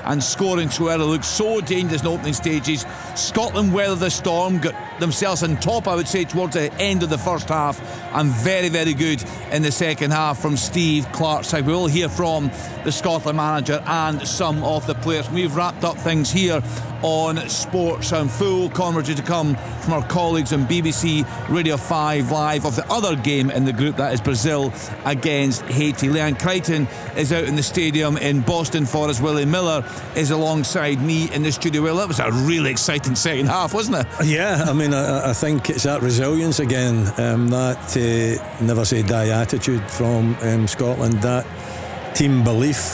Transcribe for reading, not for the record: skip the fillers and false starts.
and scoring throughout. It looked so dangerous in opening stages. Scotland weathered the storm, got themselves on top, I would say, towards the end of the first half, and very, very good in the second half from Steve Clarke's side. We will hear from the Scotland manager and some of the players. We've wrapped up things here on Sports and Full coverage to come from our colleagues on BBC Radio 5 Live of the other game in the group, that is Brazil against Haiti. Leanne Crichton is out in the stadium in Boston for us. Willie Miller is alongside me in the studio. Well, that was a really exciting second half, wasn't it? Yeah, I mean, I think it's that resilience again, that never say die attitude from Scotland, that team belief